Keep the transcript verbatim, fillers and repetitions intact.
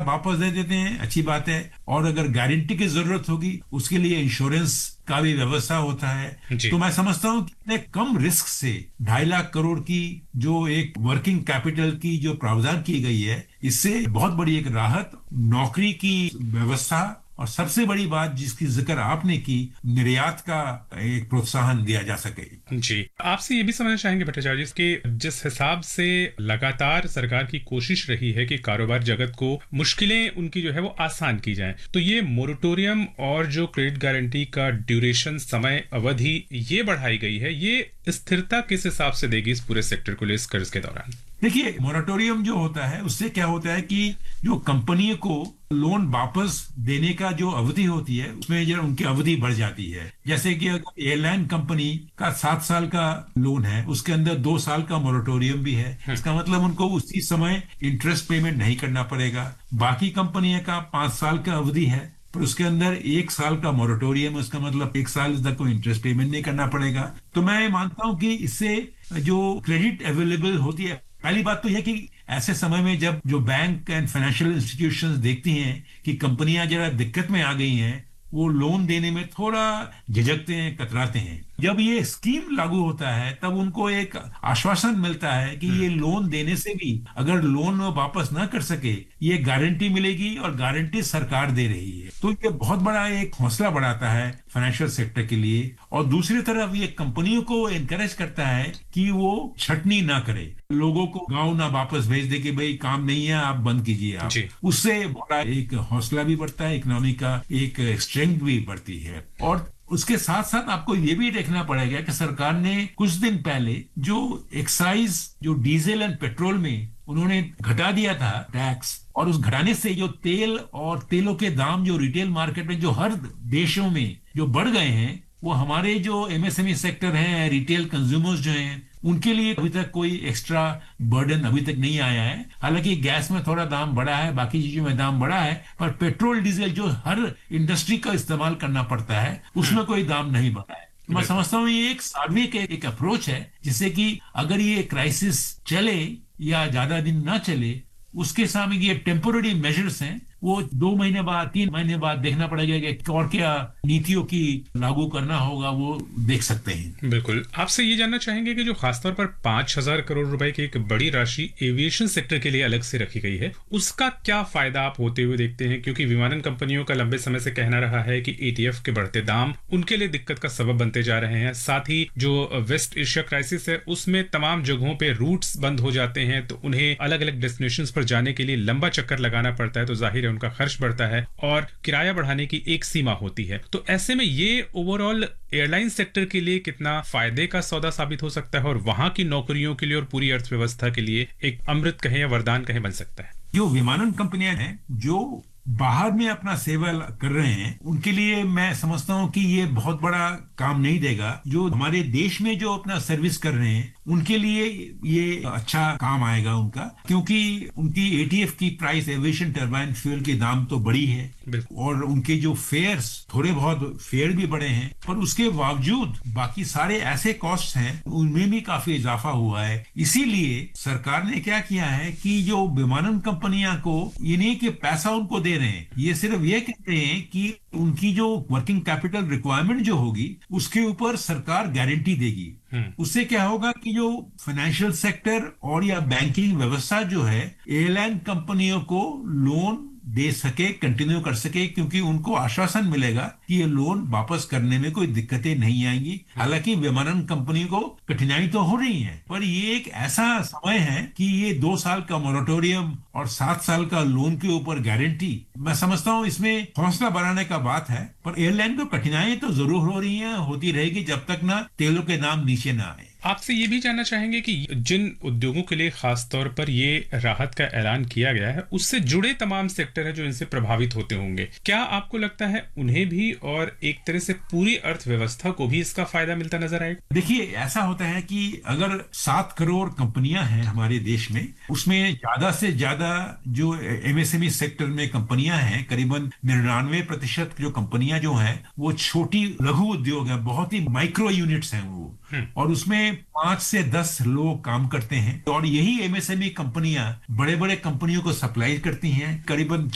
वापस दे देते हैं, अच्छी बात है। और अगर गारंटी की जरूरत होगी उसके लिए इंश्योरेंस का भी व्यवस्था होता है। तो मैं समझता हूँ कि कम रिस्क से ढाई लाख करोड़ की जो एक वर्किंग कैपिटल की जो प्रावधान की गई है, इससे बहुत बड़ी एक राहत, नौकरी की व्यवस्था, और सबसे बड़ी बात जिसकी जिक्र आपने की, निर्यात का एक प्रोत्साहन दिया जा सके। जी, आपसे ये भी समझना चाहेंगे भट्टाचार्य जी कि जिस हिसाब से लगातार सरकार की कोशिश रही है कि कारोबार जगत को मुश्किलें उनकी जो है वो आसान की जाएं, तो ये मोरेटोरियम और जो क्रेडिट गारंटी का ड्यूरेशन, समय अवधि ये बढ़ाई गई है, ये स्थिरता किस हिसाब से देगी इस पूरे सेक्टर को इस कर्ज के दौरान? देखिए, मोरेटोरियम जो होता है उससे क्या होता है कि जो कंपनी को लोन वापस देने का जो अवधि होती है उसमें जो उनकी अवधि बढ़ जाती है। जैसे कि अगर एयरलाइन कंपनी का सात साल का लोन है, उसके अंदर दो साल का मोरेटोरियम भी है, इसका मतलब उनको उसी समय इंटरेस्ट पेमेंट नहीं करना पड़ेगा। बाकी कंपनियों का पांच साल का अवधि है पर उसके अंदर एक साल का मोरेटोरियम, उसका मतलब एक साल तक कोई इंटरेस्ट पेमेंट नहीं करना पड़ेगा। तो मैं मानता हूं कि इससे जो क्रेडिट अवेलेबल होती है, पहली बात तो यह कि ऐसे समय में जब जो बैंक एंड फाइनेंशियल इंस्टीट्यूशंस देखती हैं कि कंपनियां जरा दिक्कत में आ गई हैं, वो लोन देने में थोड़ा झिझकते हैं, कतराते हैं। जब ये स्कीम लागू होता है तब उनको एक आश्वासन मिलता है कि ये लोन देने से भी अगर लोन वापस ना कर सके, ये गारंटी मिलेगी और गारंटी सरकार दे रही है। तो ये बहुत बड़ा एक हौसला बढ़ाता है फाइनेंशियल सेक्टर के लिए। और दूसरी तरफ ये कंपनियों को एनकरेज करता है कि वो छटनी ना करे, लोगों को गांव ना वापस भेज दे कि भाई काम नहीं है, आप बंद कीजिए आप। उससे बड़ा एक हौसला भी बढ़ता है, इकोनॉमी का एक स्ट्रेंथ भी बढ़ती है। और उसके साथ साथ आपको ये भी देखना पड़ेगा कि सरकार ने कुछ दिन पहले जो एक्साइज जो डीजल एंड पेट्रोल में उन्होंने घटा दिया था टैक्स, और उस घटाने से जो तेल और तेलों के दाम जो रिटेल मार्केट में जो हर देशों में जो बढ़ गए हैं, वो हमारे जो एमएसएमई सेक्टर है, रिटेल कंज्यूमर्स जो हैं, उनके लिए अभी तक कोई एक्स्ट्रा बर्डन अभी तक नहीं आया है। हालांकि गैस में थोड़ा दाम बढ़ा है, बाकी चीजों में दाम बढ़ा है, पर पेट्रोल डीजल जो हर इंडस्ट्री का इस्तेमाल करना पड़ता है उसमें कोई दाम नहीं बढ़ा है। मैं समझता हूँ ये एक सार्वत्रिक एक अप्रोच है जिससे कि अगर ये क्राइसिस चले या ज्यादा दिन ना चले, उसके सामने ये टेम्पोररी मेजर्स हैं, वो दो महीने बाद, तीन महीने बाद देखना पड़ेगा कि और क्या नीतियों की लागू करना होगा, वो देख सकते हैं। बिल्कुल। आपसे ये जानना चाहेंगे कि जो खासतौर पर पांच हजार करोड़ रुपए की एक बड़ी राशि एविएशन सेक्टर के लिए अलग से रखी गई है, उसका क्या फायदा आप होते हुए देखते हैं? क्योंकि विमानन कंपनियों का लंबे समय से कहना रहा है कि एटीएफ के बढ़ते दाम उनके लिए दिक्कत का सबब बनते जा रहे हैं। साथ ही जो वेस्ट एशिया क्राइसिस है उसमें तमाम जगहों पे रूट्स बंद हो जाते हैं, तो उन्हें अलग अलग डेस्टिनेशंस पर जाने के लिए लंबा चक्कर लगाना पड़ता है, तो जाहिर उनका खर्च बढ़ता है और किराया बढ़ाने की एक सीमा होती है। तो ऐसे में ये ओवरऑल एयरलाइन सेक्टर के लिए कितना फायदे का सौदा साबित हो सकता है और वहां की नौकरियों के लिए और पूरी अर्थव्यवस्था के लिए एक अमृत कहें या वरदान कहें बन सकता है? जो विमानन कंपनियां हैं जो बाहर में अपना सेवा कर रहे हैं, उनके लिए मैं समझता हूं कि ये बहुत बड़ा काम नहीं देगा। जो हमारे देश में जो अपना सर्विस कर रहे हैं उनके लिए ये अच्छा काम आएगा उनका, क्योंकि उनकी एटीएफ की प्राइस, एविएशन टरबाइन फ्यूल के दाम तो बड़ी है और उनके जो फेयर्स, थोड़े बहुत फेयर भी बढ़े हैं, पर उसके बावजूद बाकी सारे ऐसे कॉस्ट हैं उनमें भी काफी इजाफा हुआ है। इसीलिए सरकार ने क्या किया है कि जो विमानन कंपनियां को ये नहीं कि पैसा उनको दे रहे हैं, ये सिर्फ ये कहते हैं कि उनकी जो वर्किंग कैपिटल रिक्वायरमेंट जो होगी उसके ऊपर सरकार गारंटी देगी। उससे क्या होगा कि जो फाइनेंशियल सेक्टर और या बैंकिंग व्यवस्था जो है एयरलाइन कंपनियों को लोन दे सके, कंटिन्यू कर सके, क्योंकि उनको आश्वासन मिलेगा कि ये लोन वापस करने में कोई दिक्कतें नहीं आएंगी। हालांकि विमानन कंपनी को कठिनाई तो हो रही है, पर ये एक ऐसा समय है कि ये दो साल का मोरेटोरियम और सात साल का लोन के ऊपर गारंटी, मैं समझता हूँ इसमें हौसला बढ़ाने का बात है। पर एयरलाइन को कठिनाई तो जरूर हो रही है, होती रहेगी जब तक ना तेलों के दाम नीचे ना आए। आपसे ये भी जानना चाहेंगे कि जिन उद्योगों के लिए खास तौर पर ये राहत का ऐलान किया गया है, उससे जुड़े तमाम सेक्टर हैं जो इनसे प्रभावित होते होंगे, क्या आपको लगता है उन्हें भी और एक तरह से पूरी अर्थव्यवस्था को भी इसका फायदा मिलता नजर आएगा? देखिए, ऐसा होता है कि अगर सात करोड़ कंपनियां हैं हमारे देश में, उसमें ज्यादा से ज्यादा जो एमएसएमई सेक्टर में कंपनियां हैं, करीबन निन्यानवे प्रतिशत जो कंपनियां जो हैं वो छोटी लघु उद्योग है, बहुत ही माइक्रो यूनिट्स हैं वो, और उसमें पांच से दस लोग काम करते हैं। और यही एमएसएमई कंपनियां बड़े बड़े कंपनियों को सप्लाई करती हैं। करीबन